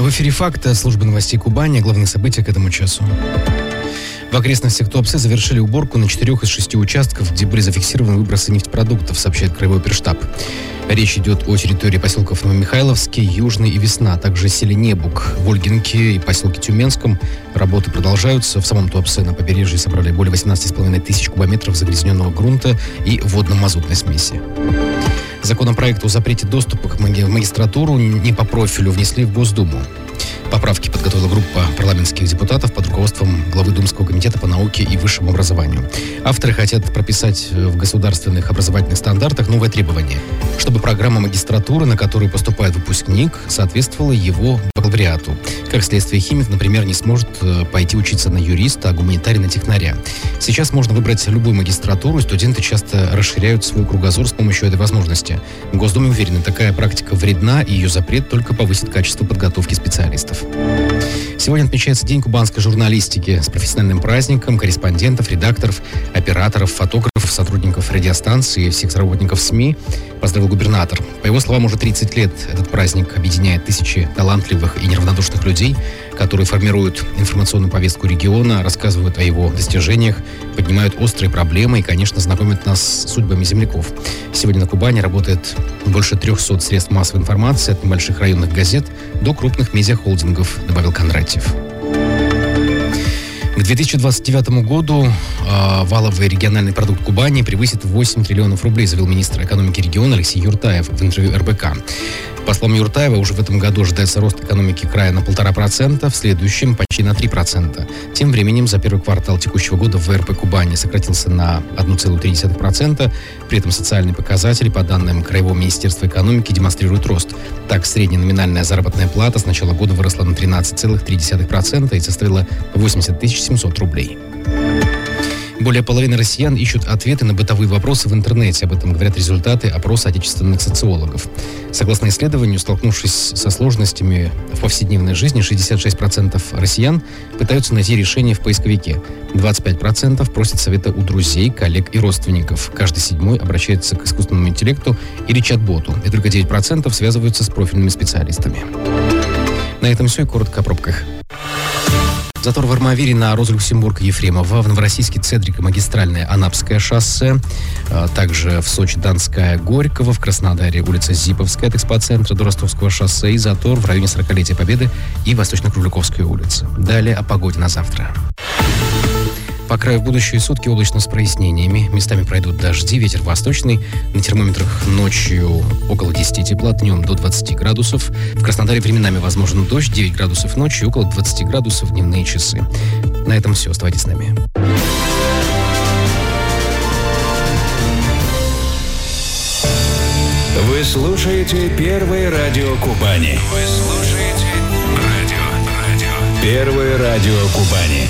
В эфире «Факты», служба новостей Кубани, главные события к этому часу. В окрестностях Туапсе завершили уборку на 4 из 6 участков, где были зафиксированы выбросы нефтепродуктов, сообщает Краевой оперштаб. Речь идет о территории поселков Новомихайловский, Южный и Весна, а также селе Небук, Вольгинке и поселке Тюменском. Работы продолжаются. В самом Туапсе на побережье собрали более 18,5 тысяч кубометров загрязненного грунта и водно-мазутной смеси. Законопроект о запрете доступа в магистратуру не по профилю внесли в Госдуму. Поправки подготовила группа парламентских депутатов под руководством главы Думского комитета по науке и высшему образованию. Авторы хотят прописать в государственных образовательных стандартах новое требование, чтобы программа магистратуры, на которую поступает выпускник, соответствовала его бакалавриату. Как следствие, химик, например, не сможет пойти учиться на юриста, а гуманитарий на технаря. Сейчас можно выбрать любую магистратуру, и студенты часто расширяют свой кругозор с помощью этой возможности. В Госдуме уверены, такая практика вредна, и ее запрет только повысит качество подготовки специалистов. Сегодня отмечается День кубанской журналистики. С профессиональным праздником корреспондентов, редакторов, операторов, фотографов, сотрудников радиостанций и всех работников СМИ поздравил губернатор. По его словам, уже 30 лет этот праздник объединяет тысячи талантливых и неравнодушных людей, которые формируют информационную повестку региона, рассказывают о его достижениях, поднимают острые проблемы и, конечно, знакомят нас с судьбами земляков. Сегодня на Кубани работает больше 300 средств массовой информации, от небольших районных газет до крупных медиахолдингов, добавил Кондратьев. К 2029 году валовый региональный продукт Кубани превысит 8 триллионов рублей, заявил министр экономики региона Алексей Юртаев в интервью РБК. По словам Юртаева, уже в этом году ожидается рост экономики края на 1,5%, в следующем почти на 3%. Тем временем за первый квартал текущего года ВРП Кубани сократился на 1,3%. При этом социальные показатели, по данным Краевого министерства экономики, демонстрируют рост. Так, средняя номинальная заработная плата с начала года выросла на 13,3% и составила 80 700 рублей. Более половины россиян ищут ответы на бытовые вопросы в интернете. Об этом говорят результаты опроса отечественных социологов. Согласно исследованию, столкнувшись со сложностями в повседневной жизни, 66% россиян пытаются найти решение в поисковике. 25% просят совета у друзей, коллег и родственников. Каждый седьмой обращается к искусственному интеллекту или чат-боту. И только 9% связываются с профильными специалистами. На этом все и коротко о пробках. Затор в Армавире на Роза-Люксембург-Ефремово, в Новороссийске Цедрика-магистральное Анапское шоссе, также в Сочи Донская-Горького, в Краснодаре улица Зиповская от экспоцентра до Ростовского шоссе и затор в районе 40-летия Победы и Восточно-Кругляковской улицы. Далее о погоде на завтра. По краю в будущие сутки облачно с прояснениями. Местами пройдут дожди, ветер восточный. На термометрах ночью около 10 тепла, днем до 20 градусов. В Краснодаре временами возможен дождь, 9 градусов ночью, около 20 градусов в дневные часы. На этом все. Оставайтесь с нами. Вы слушаете Первое радио Кубани. Вы слушаете радио. Первое радио Кубани.